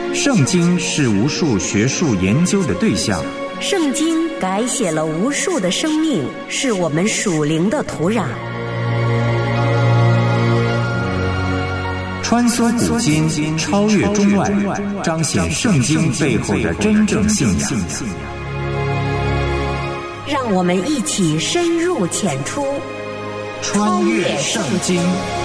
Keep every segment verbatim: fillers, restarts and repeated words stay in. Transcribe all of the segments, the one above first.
圣经是无数学术研究的对象， 圣经改写了无数的生命，是我们属灵的土壤。 穿梭古今，超越中外，彰显圣经背后的真正信仰。 让我们一起深入浅出， 穿越圣经。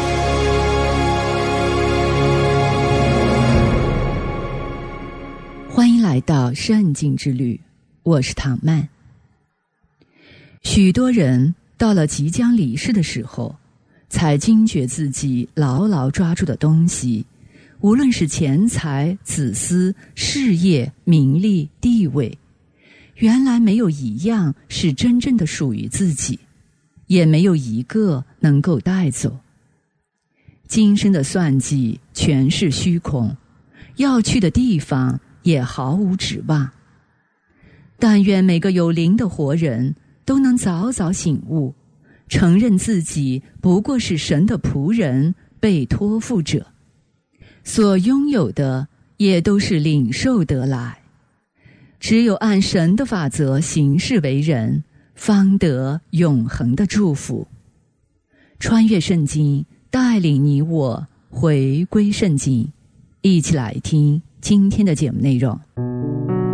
欢迎来到圣经之旅，我是唐曼。许多人到了即将离世的时候，才惊觉自己牢牢抓住的东西，无论是钱财、子嗣、事业、名利、地位，原来没有一样是真正的属于自己，也没有一个能够带走。今生的算计全是虚空，要去的地方也毫无指望。但愿每个有灵的活人都能早早醒悟，承认自己不过是神的仆人，被托付者，所拥有的也都是领受得来。只有按神的法则行事为人，方得永恒的祝福。穿越圣经，带领你我回归圣经，一起来听今天的节目内容。